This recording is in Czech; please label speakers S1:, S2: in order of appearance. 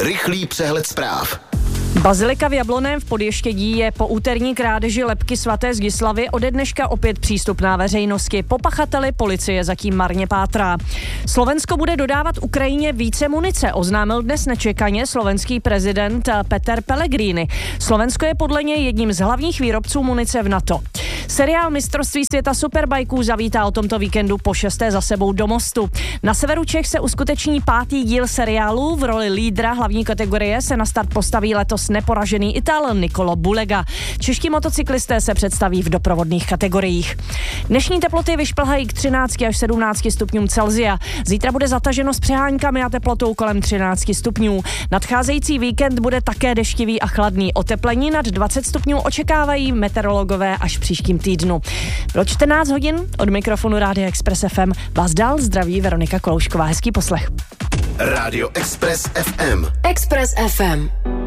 S1: Rychlý přehled zpráv.
S2: Bazilika v Jablonném v Podještědí je po úterní krádeži lebky svaté Zgislavy ode dneška opět přístupná veřejnosti. Po pachateli policie zatím marně pátrá. Slovensko bude dodávat Ukrajině více munice, oznámil dnes nečekaně slovenský prezident Peter Pellegrini. Slovensko je podle něj jedním z hlavních výrobců munice v NATO. Seriál Mistrovství světa superbajků zavítá o tomto víkendu po 6. za sebou do Mostu. Na severu Čech se uskuteční 5. díl seriálu. V roli lídra hlavní kategorie se na start postaví letos neporažený Ital Nicolo Bulega. Čeští motocyklisté se představí v doprovodných kategoriích. Dnešní teploty vyšplhají k 13 až 17 stupňům Celsia. Zítra bude zataženo s přeháňkami a teplotou kolem 13 stupňů. Nadcházející víkend bude také deštivý a chladný. Oteplení nad 20 stupňů očekávají meteorologové až příštím týdnu. Pro 14 hodin od mikrofonu Rádia Express FM vás dál zdraví Veronika Koloušková. Hezký poslech.
S1: Rádio Express FM.
S3: Express FM.